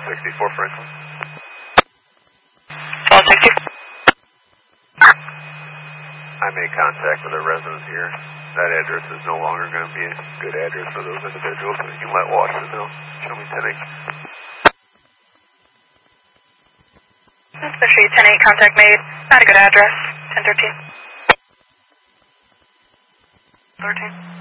64 Franklin. 1260. I made contact with a resident here. That address is no longer going to be a good address for those individuals, so you can let Washington know. Show me 10-8. Especially 10-8 contact made. Not a good address. 1013. 13.